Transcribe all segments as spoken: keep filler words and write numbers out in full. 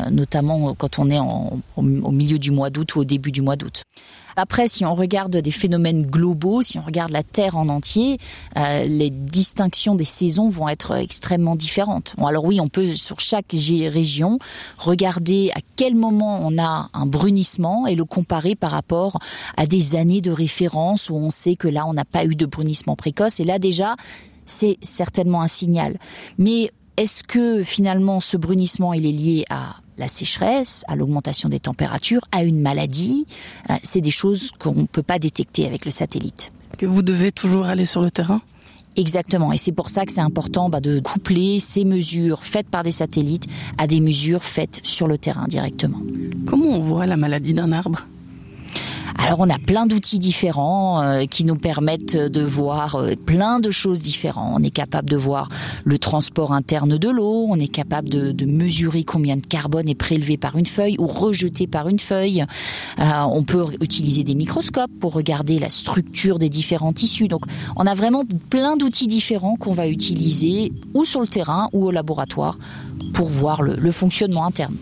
euh, notamment quand on est en, au, au milieu du mois d'août ou au début du mois d'août. Après, si on regarde des phénomènes globaux, si on regarde la Terre en entier, euh, les distinctions des saisons vont être extrêmement différentes. Bon, alors oui, on peut sur chaque g- région regarder à quel moment on a un brunissement et le comparer par rapport à des années de référence où on sait que là, on n'a pas eu de brunissement précoce. Et là, déjà, c'est certainement un signal. Mais est-ce que finalement ce brunissement il est lié à la sécheresse, à l'augmentation des températures, à une maladie? C'est des choses qu'on ne peut pas détecter avec le satellite. Que vous devez toujours aller sur le terrain ? Exactement, et c'est pour ça que c'est important bah, de coupler ces mesures faites par des satellites à des mesures faites sur le terrain directement. Comment on voit la maladie d'un arbre ? Alors on a plein d'outils différents euh, qui nous permettent de voir euh, plein de choses différentes. On est capable de voir le transport interne de l'eau, on est capable de, de mesurer combien de carbone est prélevé par une feuille ou rejeté par une feuille. Euh, on peut utiliser des microscopes pour regarder la structure des différents tissus. Donc on a vraiment plein d'outils différents qu'on va utiliser ou sur le terrain ou au laboratoire pour voir le, le fonctionnement interne.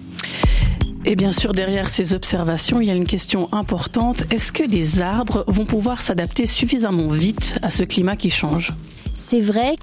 Et bien sûr, derrière ces observations, il y a une question importante. Est-ce que les arbres vont pouvoir s'adapter suffisamment vite à ce climat qui change ? C'est vrai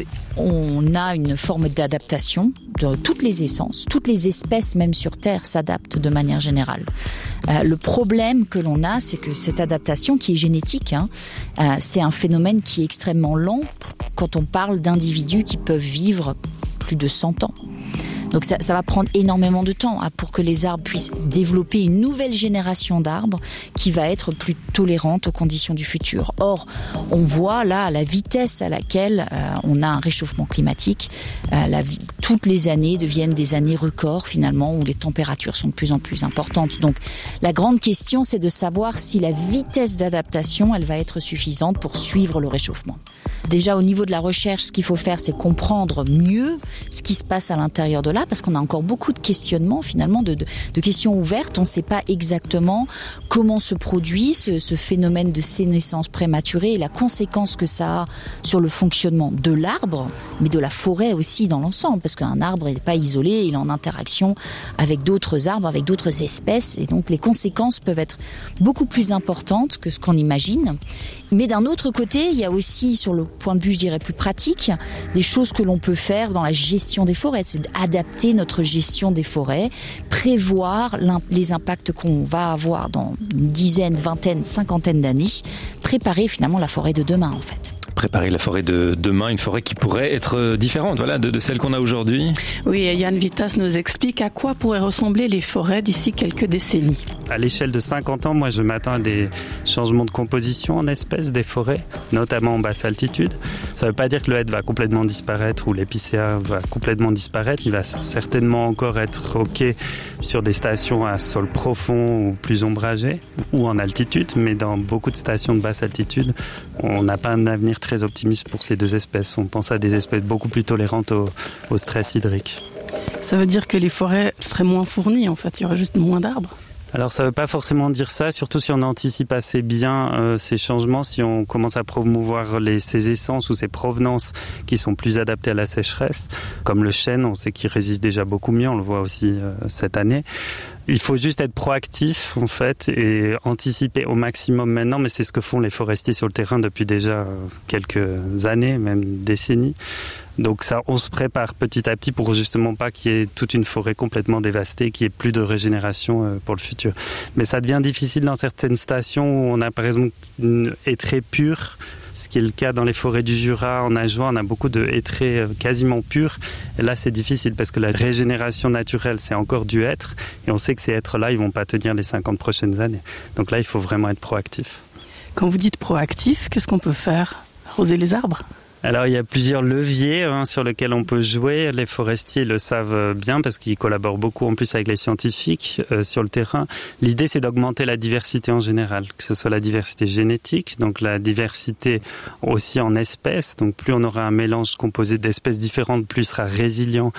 qu'on a une forme d'adaptation de toutes les essences. Toutes les espèces, même sur Terre, s'adaptent de manière générale. Euh, le problème que l'on a, c'est que cette adaptation, qui est génétique, hein, euh, c'est un phénomène qui est extrêmement lent quand on parle d'individus qui peuvent vivre plus de cent ans. Donc ça, ça va prendre énormément de temps hein, pour que les arbres puissent développer une nouvelle génération d'arbres qui va être plus tolérante aux conditions du futur. Or, on voit là la vitesse à laquelle euh, on a un réchauffement climatique. Euh, la, toutes les années deviennent des années records finalement où les températures sont de plus en plus importantes. Donc la grande question, c'est de savoir si la vitesse d'adaptation, elle va être suffisante pour suivre le réchauffement. Déjà au niveau de la recherche, ce qu'il faut faire, c'est comprendre mieux ce qui se passe à l'intérieur de l'arbre, parce qu'on a encore beaucoup de questionnements finalement, de, de, de questions ouvertes. On ne sait pas exactement comment se produit ce, ce phénomène de sénescence prématurée et la conséquence que ça a sur le fonctionnement de l'arbre, mais de la forêt aussi dans l'ensemble, parce qu'un arbre n'est pas isolé, il est en interaction avec d'autres arbres, avec d'autres espèces, et donc les conséquences peuvent être beaucoup plus importantes que ce qu'on imagine. Mais d'un autre côté, il y a aussi, sur le point de vue, je dirais, plus pratique, des choses que l'on peut faire dans la gestion des forêts. C'est d'adapter notre gestion des forêts, prévoir les impacts qu'on va avoir dans une dizaine, vingtaine, cinquantaine d'années, préparer finalement la forêt de demain, en fait. Préparer la forêt de demain, une forêt qui pourrait être différente voilà, de, de celle qu'on a aujourd'hui. Oui, et Yann Vittas nous explique à quoi pourraient ressembler les forêts d'ici quelques décennies. À l'échelle de cinquante ans, moi je m'attends à des changements de composition en espèces des forêts, notamment en basse altitude. Ça ne veut pas dire que le hêtre va complètement disparaître ou l'épicéa va complètement disparaître. Il va certainement encore être OK sur des stations à sol profond ou plus ombragées ou en altitude, mais dans beaucoup de stations de basse altitude, on n'a pas un avenir très optimiste pour ces deux espèces. On pense à des espèces beaucoup plus tolérantes au, au stress hydrique. Ça veut dire que les forêts seraient moins fournies en fait, il y aurait juste moins d'arbres ? Alors ça ne veut pas forcément dire ça, surtout si on anticipe assez bien euh, ces changements, si on commence à promouvoir les, ces essences ou ces provenances qui sont plus adaptées à la sécheresse, comme le chêne, on sait qu'il résiste déjà beaucoup mieux, on le voit aussi euh, cette année. Il faut juste être proactif en fait et anticiper au maximum maintenant, mais c'est ce que font les forestiers sur le terrain depuis déjà quelques années, même décennies. Donc ça, on se prépare petit à petit pour justement pas qu'il y ait toute une forêt complètement dévastée, qu'il n'y ait plus de régénération pour le futur. Mais ça devient difficile dans certaines stations où on a par exemple une hêtraie pure, ce qui est le cas dans les forêts du Jura. En Ajoie, on a beaucoup de hêtraies quasiment pures. Et là, c'est difficile parce que la régénération naturelle, c'est encore du hêtre. Et on sait que ces hêtres-là, ils vont pas tenir les cinquante prochaines années. Donc là, il faut vraiment être proactif. Quand vous dites proactif, qu'est-ce qu'on peut faire ? Arroser les arbres ? Alors il y a plusieurs leviers hein, sur lesquels on peut jouer. Les forestiers le savent bien parce qu'ils collaborent beaucoup en plus avec les scientifiques euh, sur le terrain. L'idée c'est d'augmenter la diversité en général, que ce soit la diversité génétique, donc la diversité aussi en espèces. Donc plus on aura un mélange composé d'espèces différentes, plus il sera résilient,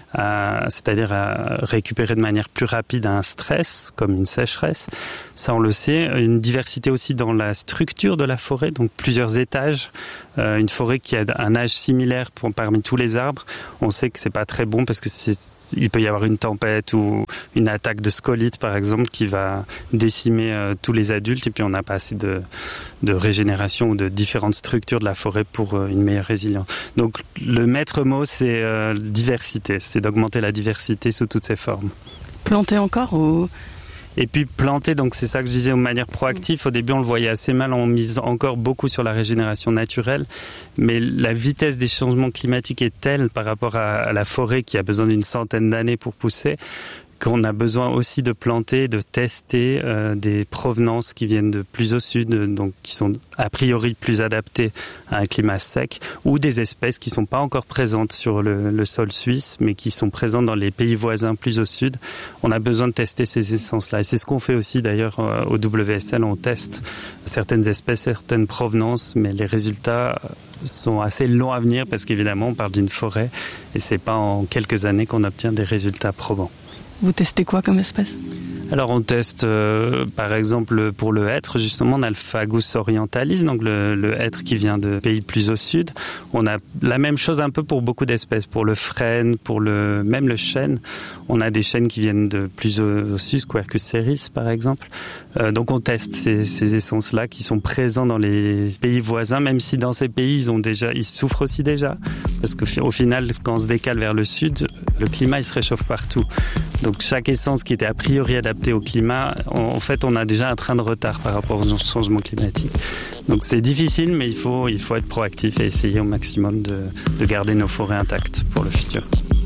à, c'est-à-dire à récupérer de manière plus rapide un stress comme une sécheresse. Ça on le sait. Une diversité aussi dans la structure de la forêt, donc plusieurs étages. Euh, une forêt qui qui a un âge similaire pour, parmi tous les arbres, on sait que c'est pas très bon parce que c'est, il peut y avoir une tempête ou une attaque de scolite par exemple qui va décimer euh, tous les adultes et puis on n'a pas assez de, de régénération ou de différentes structures de la forêt pour euh, une meilleure résilience. Donc le maître mot c'est euh, diversité, c'est d'augmenter la diversité sous toutes ses formes. Planter encore ou... Et puis planter, donc c'est ça que je disais, de manière proactive. Au début, on le voyait assez mal, on mise encore beaucoup sur la régénération naturelle. Mais la vitesse des changements climatiques est telle par rapport à, à la forêt qui a besoin d'une centaine d'années pour pousser, qu'on a besoin aussi de planter, de tester euh, des provenances qui viennent de plus au sud, donc qui sont a priori plus adaptées à un climat sec, ou des espèces qui ne sont pas encore présentes sur le, le sol suisse, mais qui sont présentes dans les pays voisins plus au sud. On a besoin de tester ces essences-là. Et c'est ce qu'on fait aussi d'ailleurs au W S L. On teste certaines espèces, certaines provenances, mais les résultats sont assez longs à venir parce qu'évidemment on parle d'une forêt et c'est pas en quelques années qu'on obtient des résultats probants. Vous testez quoi comme espèce ? Alors on teste euh, par exemple pour le hêtre, justement on a le Fagus orientalis, donc le, le hêtre qui vient de pays plus au sud. On a la même chose un peu pour beaucoup d'espèces, pour le frêne, pour le même le chêne. On a des chênes qui viennent de plus au, au sud, Quercus ceris par exemple. Euh, donc on teste ces, ces essences-là qui sont présents dans les pays voisins, même si dans ces pays ils ont déjà, ils souffrent aussi déjà, parce qu'au final quand on se décale vers le sud, le climat il se réchauffe partout. Donc chaque essence qui était a priori adaptée au climat, en fait on a déjà un train de retard par rapport au changement climatique. Donc c'est difficile, mais il faut, il faut être proactif et essayer au maximum de, de garder nos forêts intactes pour le futur.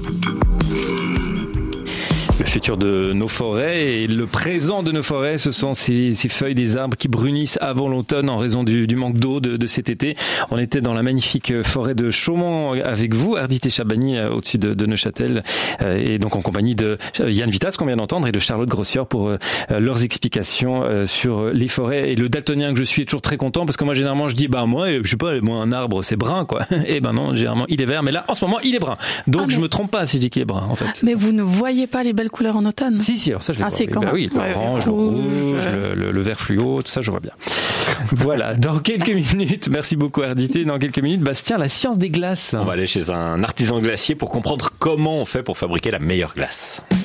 Le futur de nos forêts et le présent de nos forêts, ce sont ces, ces feuilles des arbres qui brunissent avant l'automne en raison du, du manque d'eau de, de cet été. On était dans la magnifique forêt de Chaumont avec vous, Ardit et Chabagny, au-dessus de, de Neuchâtel, et donc en compagnie de Yann Vitaz qu'on vient d'entendre et de Charlotte Grossière pour leurs explications sur les forêts. Et le daltonien que je suis est toujours très content parce que moi généralement je dis bah moi je sais pas, moi un arbre c'est brun quoi. Et ben non, généralement il est vert, mais là en ce moment il est brun. Donc ah, mais... je me trompe pas si je dis qu'il est brun en fait. Mais vous ne voyez pas les belles couleurs en automne? Si, si, alors ça je les ah, vois. C'est Oui, quand bah oui, ouais, l'orange, le rouge, le, le, le vert fluo, tout ça je vois bien. Voilà, dans quelques minutes, merci beaucoup Ardité, dans quelques minutes, Bastien, la science des glaces. On va aller chez un artisan glacier pour comprendre comment on fait pour fabriquer la meilleure glace.